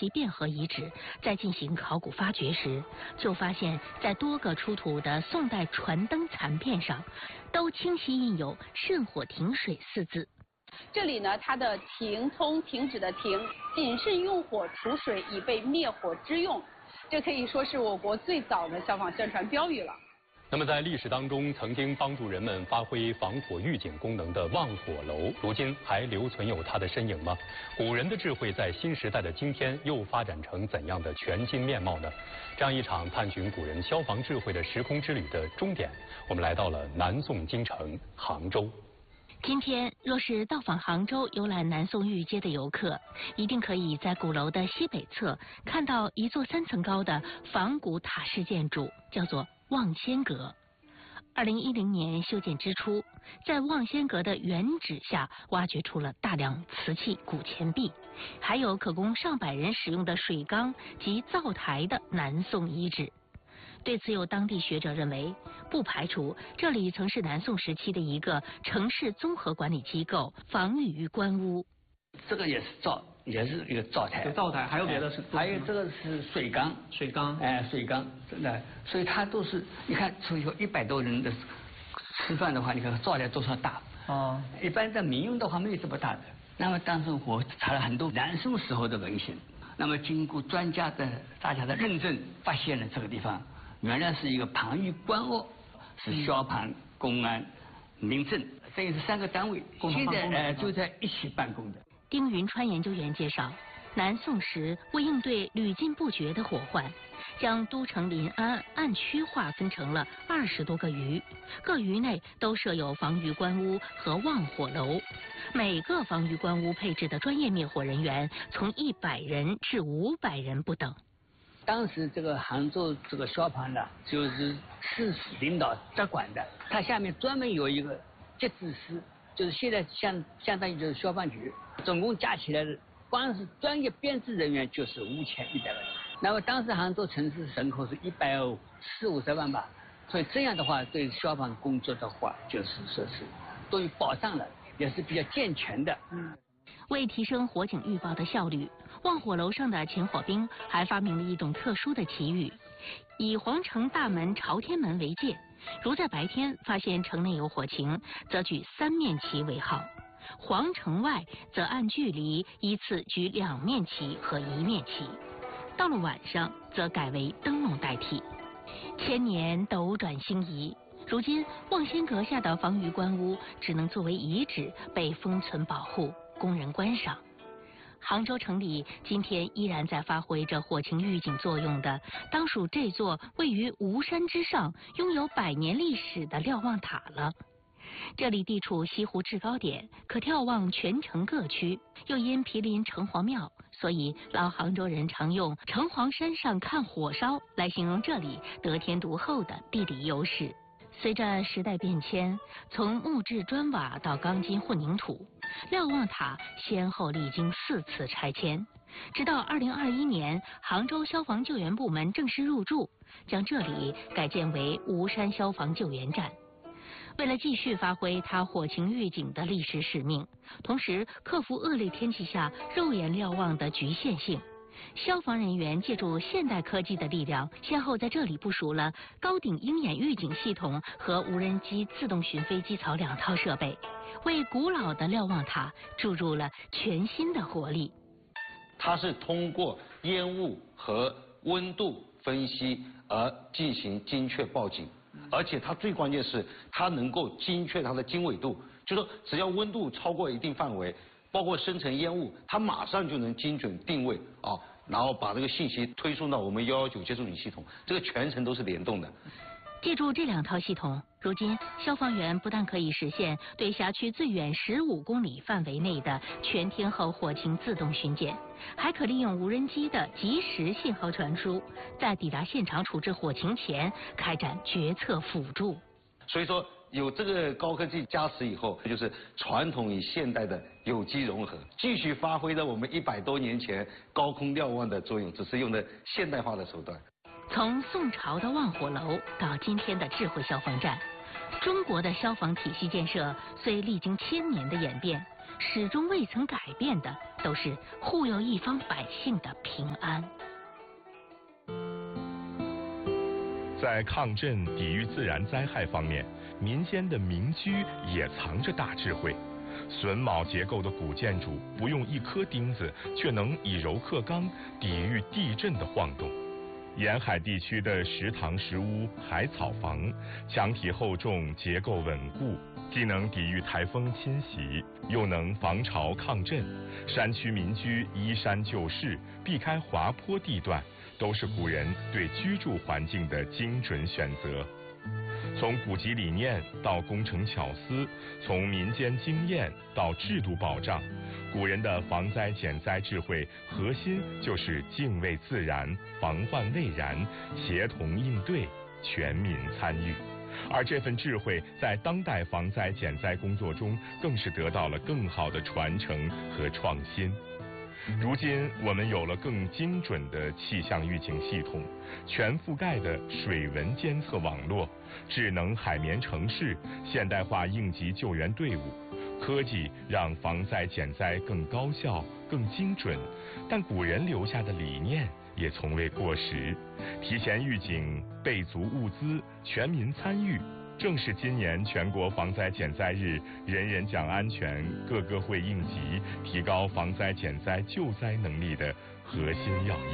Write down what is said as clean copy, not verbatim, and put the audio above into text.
及汴河遗址，在进行考古发掘时，就发现，在多个出土的宋代船灯残片上，都清晰印有“圣火停水”4字。 这里呢，它的“停”停止的“停”，谨慎用火除水，以备灭火之用。这可以说是我国最早的消防宣传标语了。 那么在历史当中，曾经帮助人们发挥防火预警功能的望火楼，如今还留存有它的身影吗？古人的智慧在新时代的今天又发展成怎样的全新面貌呢？这样一场探寻古人消防智慧的时空之旅的终点，我们来到了南宋京城杭州。 今天，若是到访杭州游览南宋御街的游客，一定可以在鼓楼的西北侧看到一座3层高的仿古塔式建筑，叫做望仙阁。2010年修建之初，在望仙阁的原址下挖掘出了大量瓷器、古钱币，还有可供上百人使用的水缸及灶台的南宋遗址。对此，有当地学者认为，不排除这里曾是南宋时期的一个城市综合管理机构，防御官屋。 这个也是一个灶台。 灶台还有别的是？ 还有这个是水缸。 水缸。 水缸，真的，所以它都是你看，所以说100多人的吃饭的话，你看灶台多少大？一般在民用的话没有这么大的。那么当时我查了很多南宋时候的文献，那么经过专家的大家的认证，发现了这个地方原来是一个防御官屋，是消防、公安、民政，这也是3个单位，现在就在一起办公的。 丁云川研究员介绍，南宋时为应对屡禁不绝的火患，将都城临安暗区划分成了20多个余，各余内都设有防御官屋和望火楼，每个防御官屋配置的专业灭火人员从100人至500人不等。 当时这个杭州这个消防呢，就是市领导在管的，它下面专门有一个节制司，就是现在相当于就是消防局，总共加起来光是专业编制人员就是5100个人。那么当时杭州城市人口是140-150万吧，所以这样的话，对消防工作的话，就是说是都有保障了，也是比较健全的。 为提升火警预报的效率，望火楼上的前火兵还发明了一种特殊的旗语，以皇城大门朝天门为界，如在白天发现城内有火情，则举3面旗为号；皇城外则按距离依次举2面旗和1面旗。到了晚上，则改为灯笼代替。千年斗转星移，如今望仙阁下的防御官屋只能作为遗址被封存保护，供人观赏。杭州城里今天依然在发挥着火情预警作用的，当属这座位于吴山之上、拥有100年历史的瞭望塔了。这里地处西湖制高点，可眺望全城各区，又因毗邻城隍庙，所以老杭州人常用“城隍山上看火烧”来形容这里得天独厚的地理优势。随着时代变迁，从木质砖瓦到钢筋混凝土，瞭望塔先后历经4次拆迁，直到2021年，杭州消防救援部门正式入驻，将这里改建为吴山消防救援站。为了继续发挥它火情预警的历史使命，同时克服恶劣天气下肉眼瞭望的局限性，消防人员借助现代科技的力量，先后在这里部署了高顶鹰眼预警系统和无人机自动巡飞机槽2套设备，为古老的瞭望塔注入了全新的活力。 它是通过烟雾和温度分析而进行精确报警，而且它最关键是它能够精确它的经纬度，就说只要温度超过一定范围，包括生成烟雾，它马上就能精准定位啊，然后把这个信息推送到我们119接触警系统，这个全程都是联动的。 借助这2套系统，如今消防员不但可以实现对辖区最远15公里范围内的全天候火情自动巡检，还可利用无人机的即时信号传输，在抵达现场处置火情前开展决策辅助。 所以说有这个高科技加持以后，就是传统与现代的有机融合，继续发挥了我们100多年前高空瞭望的作用，只是用的现代化的手段。 从宋朝的望火楼到今天的智慧消防站，中国的消防体系建设虽历经1000年的演变， 始终未曾改变的，都是护佑一方百姓的平安。 在抗震、抵御自然灾害方面，民间的民居也藏着大智慧。榫卯结构的古建筑不用一颗钉子，却能以柔克刚，抵御地震的晃动。沿海地区的石塘石屋、海草房，墙体厚重，结构稳固，既能抵御台风侵袭，又能防潮抗震。山区民居依山就势，避开滑坡地段，都是古人对居住环境的精准选择。从古籍理念到工程巧思，从民间经验到制度保障，古人的防灾减灾智慧核心就是敬畏自然、防患未然、协同应对、全民参与。而这份智慧在当代防灾减灾工作中更是得到了更好的传承和创新。如今我们有了更精准的气象预警系统，全覆盖的水文监测网络，智能海绵城市，现代化应急救援队伍，科技让防灾减灾更高效、更精准，但古人留下的理念也从未过时。提前预警、备足物资、全民参与，正是今年全国防灾减灾日人人讲安全、个个会应急，提高防灾减灾救灾能力的核心要义。